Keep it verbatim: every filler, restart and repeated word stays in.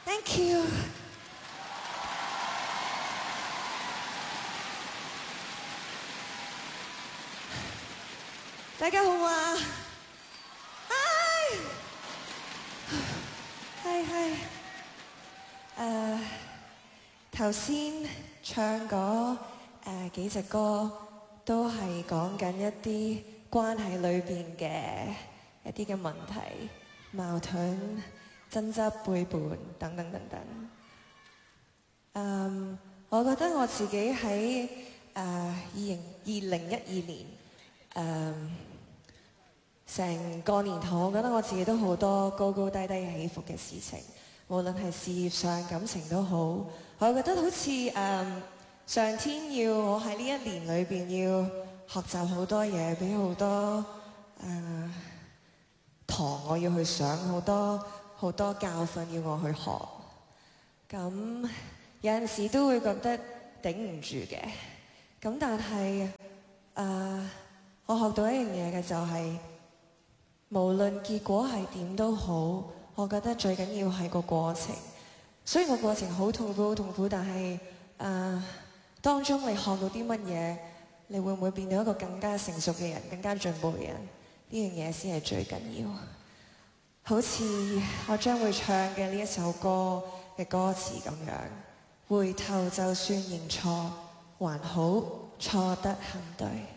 Thank you。大家好啊！嗨嗨。誒，頭先唱嗰誒幾隻歌都係講緊一啲關係裏邊嘅一啲嘅問題、矛盾、爭執、背叛等等等等。嗯，我覺得我自己喺誒二零二零一二年誒成個年頭，我覺得我自己都好多高高低低起伏嘅事情，無論係事業上、感情都好。我覺得好似誒、嗯、上天要我喺呢一年裏邊要學習好多嘢，俾好多誒堂我要去上，好多好多教訓要我去學。咁有陣時都會覺得頂唔住嘅。咁但係誒、呃，我學到一樣嘢嘅就係、是，無論結果係點都好，我覺得最緊要係個過程。雖然個過程好痛苦好痛苦，但係誒、呃、當中你學到啲乜嘢，你會唔會變到一個更加成熟嘅人，更加進步嘅人？呢樣嘢先係最緊要。好似我將會唱嘅呢一首歌嘅歌詞咁樣，回頭就算認錯，還好錯得很對。